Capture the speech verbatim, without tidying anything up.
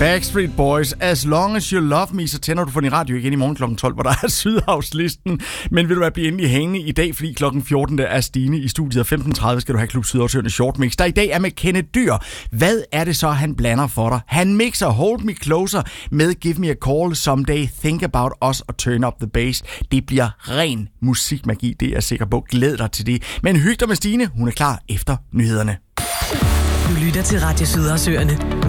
Backstreet Boys, As Long As You Love Me, så tænder du for din radio igen i morgen klokken tolv, hvor der er Sydhavslisten. Men vil du være blive endelig hængende i dag, fordi klokken fjorten der er Stine i studiet, og femten tredive skal du have Klub Sydhavsøerne Short Mix, der i dag er med Kenneth Dyr. Hvad er det så, han blander for dig? Han mixer Hold Me Closer med Give Me A Call, Someday, Think About Us og Turn Up The Bass. Det bliver ren musikmagi, det er jeg sikker på. Glæd dig til det. Men hyg dig med Stine, hun er klar efter nyhederne. Du lytter til Radio Sydhavsøerne.